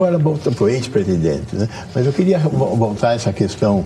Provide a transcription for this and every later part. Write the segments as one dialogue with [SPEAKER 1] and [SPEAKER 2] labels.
[SPEAKER 1] Agora volta para o ex-presidente, né? Mas eu queria voltar a essa questão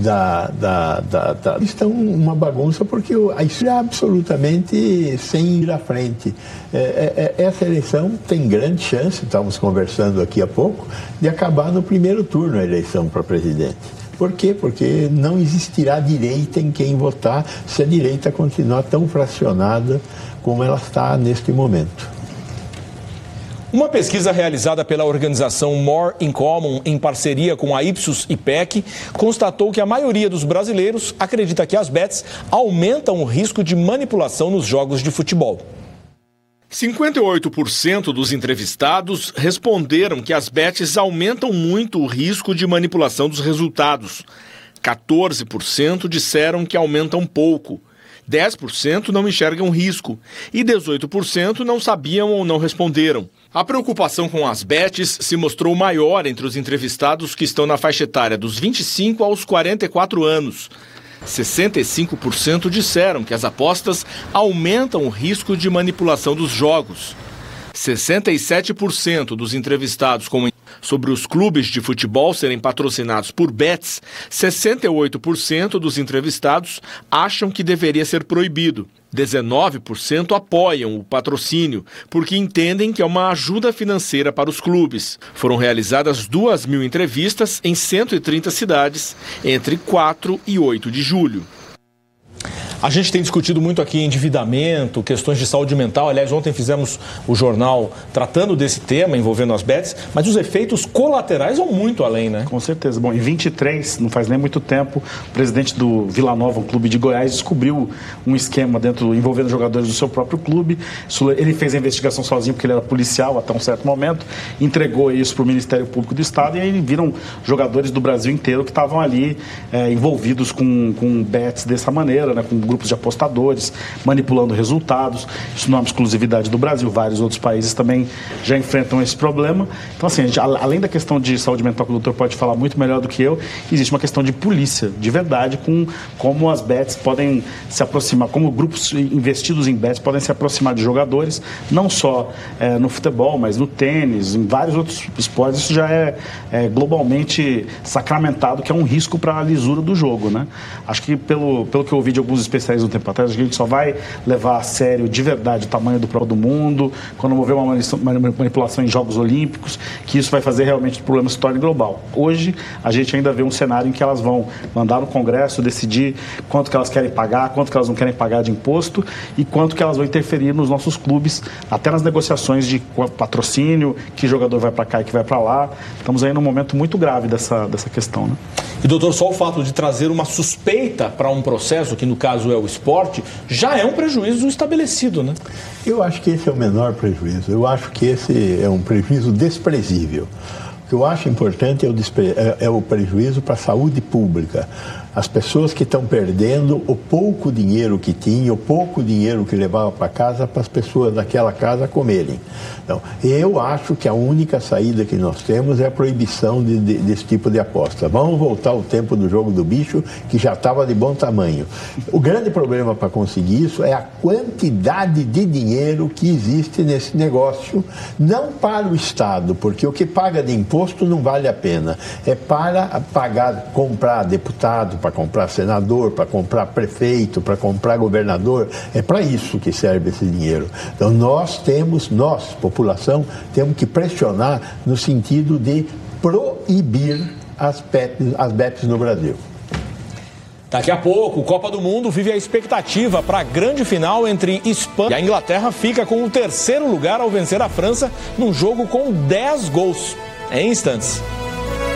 [SPEAKER 1] Estão uma bagunça porque a história é absolutamente sem ir à frente. Essa eleição tem grande chance, estávamos conversando aqui há pouco, de acabar no primeiro turno a eleição para presidente. Por quê? Porque não existirá direita em quem votar se a direita continuar tão fracionada como ela está neste momento.
[SPEAKER 2] Uma pesquisa realizada pela organização More in Common, em parceria com a Ipsos e PEC, constatou que a maioria dos brasileiros acredita que as bets aumentam o risco de manipulação nos jogos de futebol. 58% dos entrevistados responderam que as bets aumentam muito o risco de manipulação dos resultados. 14% disseram que aumentam pouco. 10% não enxergam risco e 18% não sabiam ou não responderam. A preocupação com as bets se mostrou maior entre os entrevistados que estão na faixa etária dos 25 aos 44 anos. 65% disseram que as apostas aumentam o risco de manipulação dos jogos. 67% dos entrevistados sobre os clubes de futebol serem patrocinados por bets, 68% dos entrevistados acham que deveria ser proibido. 19% apoiam o patrocínio, porque entendem que é uma ajuda financeira para os clubes. Foram realizadas 2.000 entrevistas em 130 cidades entre 4 e 8 de julho. A gente tem discutido muito aqui endividamento, questões de saúde mental. Aliás, ontem fizemos o jornal tratando desse tema, envolvendo as bets, mas os efeitos colaterais vão muito além, né?
[SPEAKER 3] Com certeza. Bom, em 23, não faz nem muito tempo, o presidente do Vila Nova, um clube de Goiás, descobriu um esquema envolvendo jogadores do seu próprio clube. Ele fez a investigação sozinho, porque ele era policial até um certo momento, entregou isso para o Ministério Público do Estado e aí viram jogadores do Brasil inteiro que estavam ali envolvidos com bets dessa maneira, né, com grupos de apostadores, manipulando resultados. Isso não é uma exclusividade do Brasil, vários outros países também já enfrentam esse problema. Então, assim, além da questão de saúde mental, que o doutor pode falar muito melhor do que eu, existe uma questão de polícia, de verdade, com como as bets podem se aproximar, como grupos investidos em bets podem se aproximar de jogadores, não só no futebol, mas no tênis, em vários outros esportes. Isso já é globalmente sacramentado, que é um risco para a lisura do jogo, né? Acho que pelo que eu ouvi de alguns especialistas um tempo atrás, a gente só vai levar a sério de verdade o tamanho do Copa do Mundo, quando houver uma manipulação em Jogos Olímpicos, que isso vai fazer realmente o problema se torne global. Hoje, a gente ainda vê um cenário em que elas vão mandar no Congresso decidir quanto que elas querem pagar, quanto que elas não querem pagar de imposto e quanto que elas vão interferir nos nossos clubes, até nas negociações de patrocínio, que jogador vai para cá e que vai para lá. Estamos aí num momento muito grave dessa questão, né?
[SPEAKER 2] E, doutor, só o fato de trazer uma suspeita para um processo, que no caso é o esporte, já é um prejuízo estabelecido, né?
[SPEAKER 1] Eu acho que esse é o menor prejuízo. Eu acho que esse é um prejuízo desprezível. O que eu acho importante é o prejuízo para a saúde pública. As pessoas que estão perdendo o pouco dinheiro que tinham, o pouco dinheiro que levavam para casa, para as pessoas daquela casa comerem. Então, eu acho que a única saída que nós temos é a proibição desse tipo de aposta. Vamos voltar ao tempo do jogo do bicho, que já estava de bom tamanho. O grande problema para conseguir isso é a quantidade de dinheiro que existe nesse negócio, não para o Estado, porque o que paga de imposto não vale a pena. É para comprar deputado, para comprar senador, para comprar prefeito, para comprar governador. É para isso que serve esse dinheiro. Então nós, população, temos que pressionar no sentido de proibir as bets no Brasil.
[SPEAKER 2] Daqui a pouco, Copa do Mundo vive a expectativa para a grande final entre Espanha e a Inglaterra. Fica com o terceiro lugar ao vencer a França num jogo com 10 gols. Em instantes.